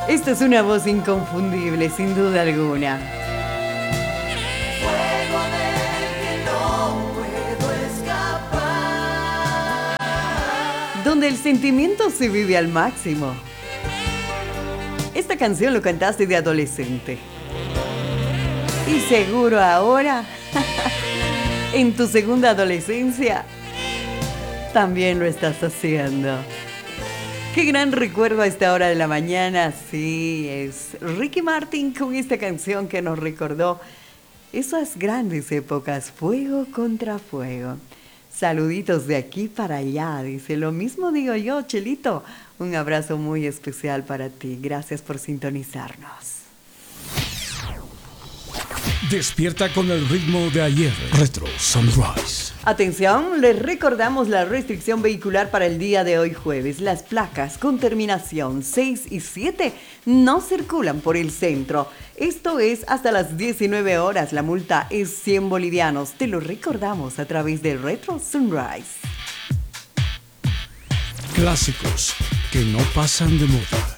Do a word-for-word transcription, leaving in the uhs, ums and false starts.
Esta es una voz inconfundible, sin duda alguna. Fuego del que no puedo escapar. Donde el sentimiento se vive al máximo. Esta canción lo cantaste de adolescente. Y seguro ahora, en tu segunda adolescencia, también lo estás haciendo. Qué gran recuerdo a esta hora de la mañana. Sí, es Ricky Martin con esta canción que nos recordó esas grandes épocas, fuego contra fuego. Saluditos de aquí para allá, dice. Lo mismo digo yo, Chelito. Un abrazo muy especial para ti. Gracias por sintonizarnos. Despierta con el ritmo de ayer. Retro Sunrise. Atención, les recordamos la restricción vehicular para el día de hoy jueves. Las placas con terminación seis y siete no circulan por el centro. Esto es hasta las diecinueve horas. La multa es cien bolivianos. Te lo recordamos a través de Retro Sunrise. Clásicos que no pasan de moda.